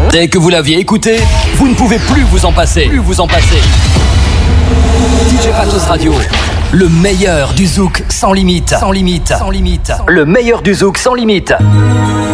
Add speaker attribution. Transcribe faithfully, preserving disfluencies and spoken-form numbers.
Speaker 1: Dès que vous l'aviez écouté, vous ne pouvez plus vous en passer. Plus vous en passer. D J Patos Radio, le meilleur du zouk sans limite. Sans limite. Sans limite. Le meilleur du zouk sans limite.